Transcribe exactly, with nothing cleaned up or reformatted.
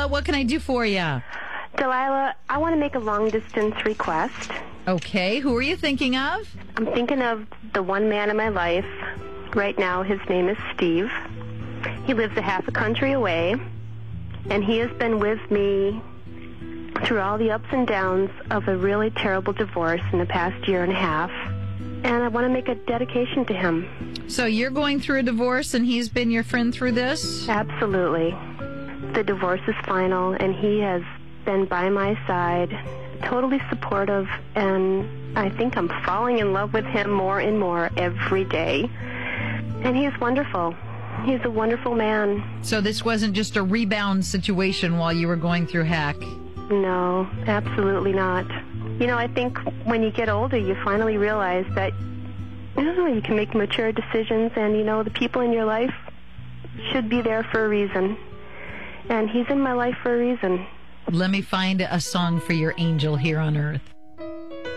Delilah, what can I do for you? Delilah, I want to make a long-distance request. Okay, who are you thinking of? I'm thinking of the one man in my life. Right now, his name is Steve. He lives a half a country away, and he has been with me through all the ups and downs of a really terrible divorce in the past year and a half. And I want to make a dedication to him. So you're going through a divorce and he's been your friend through this? Absolutely. The divorce is final, and he has been by my side, totally supportive, and I think I'm falling in love with him more and more every day. And he's wonderful. He's a wonderful man. So this wasn't just a rebound situation while you were going through heck? No, absolutely not. You know, I think when you get older, you finally realize that, I don't know, you can make mature decisions, and, you know, the people in your life should be there for a reason. And he's in my life for a reason. Let me find a song for your angel here on earth.